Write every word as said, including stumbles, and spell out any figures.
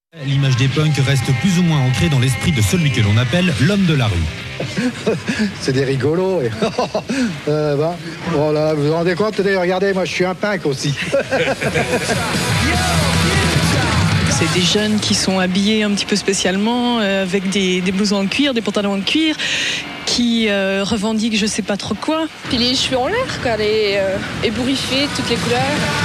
L'image des punks reste plus ou moins ancrée dans l'esprit de celui que l'on appelle l'homme de la rue. C'est des rigolos. Et... euh, bah, voilà, vous vous rendez compte, regardez, moi je suis un punk aussi. C'est des jeunes qui sont habillés un petit peu spécialement, euh, avec des, des blousons en cuir, des pantalons en cuir, qui euh, revendiquent je sais pas trop quoi. Puis les cheveux en l'air, quoi, les euh, ébouriffés, toutes les couleurs.